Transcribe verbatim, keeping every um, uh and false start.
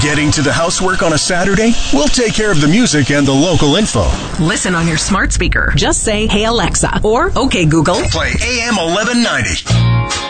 Getting to the housework on a Saturday? We'll take care of the music and the local info. Listen on your smart speaker. Just say, "Hey Alexa," or "Okay Google, play A M eleven ninety.